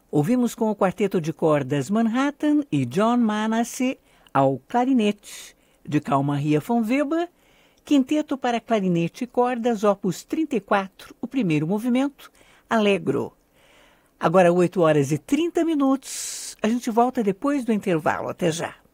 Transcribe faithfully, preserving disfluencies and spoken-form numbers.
Ouvimos com o quarteto de cordas Manhattan e John Manasse ao clarinete, de Carl Maria von Weber, quinteto para clarinete e cordas, opus trinta e quatro, o primeiro movimento, Allegro. Agora oito horas e trinta minutos, a gente volta depois do intervalo, até já.